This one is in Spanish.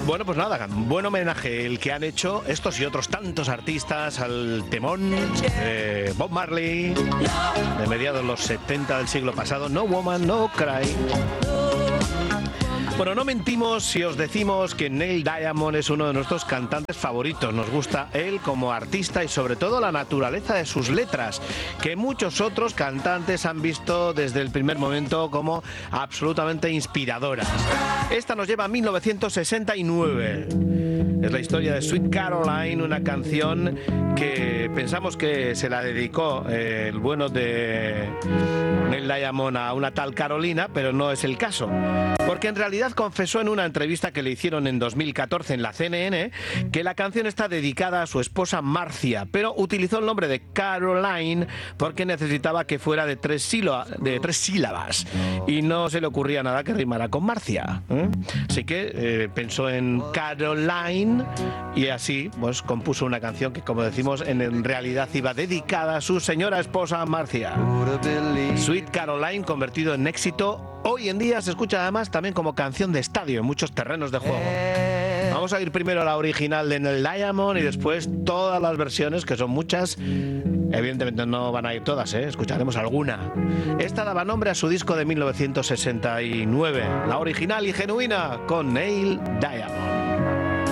Bueno, pues nada, buen homenaje el que han hecho estos y otros tantos artistas al temón Bob Marley de mediados de los 70 del siglo pasado. No Woman, No Cry. Bueno, no mentimos si os decimos que Neil Diamond es uno de nuestros cantantes favoritos. Nos gusta él como artista y sobre todo la naturaleza de sus letras, que muchos otros cantantes han visto desde el primer momento como absolutamente inspiradoras. Esta nos lleva a 1969. Es la historia de Sweet Caroline, una canción que pensamos que se la dedicó el bueno de Neil Diamond a una tal Carolina, pero no es el caso. Porque en realidad confesó en una entrevista que le hicieron en 2014 en la CNN que la canción está dedicada a su esposa Marcia, pero utilizó el nombre de Caroline porque necesitaba que fuera de tres sílabas y no se le ocurría nada que rimara con Marcia. Así que pensó en Caroline y así pues compuso una canción que, como decimos, en realidad iba dedicada a su señora esposa Marcia. Sweet Caroline, convertido en éxito, hoy en día se escucha además también como canción de estadio en muchos terrenos de juego. Vamos a ir primero a la original de Neil Diamond y después todas las versiones, que son muchas. Evidentemente no van a ir todas, escucharemos alguna. Esta daba nombre a su disco de 1969, la original y genuina con Neil Diamond.